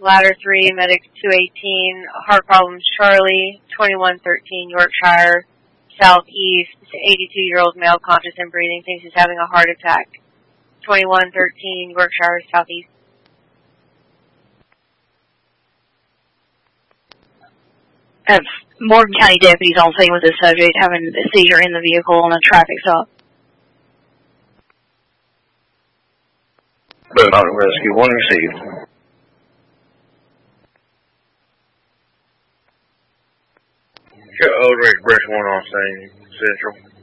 Ladder 3, Medic 218, heart problems, Charlie, 2113, Yorkshire, Southeast, 82-year-old male, conscious and breathing, thinks he's having a heart attack. 2113, Yorkshire, Southeast. I have Morgan County deputies on scene with the subject having a seizure in the vehicle on a traffic stop. But on rescue, one received. Got Old Express 1 on scene, Central.